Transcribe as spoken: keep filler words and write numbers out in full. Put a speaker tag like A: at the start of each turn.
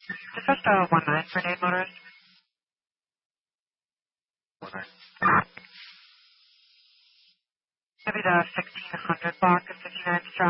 A: This is the one nine for Nate Motors.
B: One nine.
A: Maybe the sixteen hundred block of fifty-nine Stroud.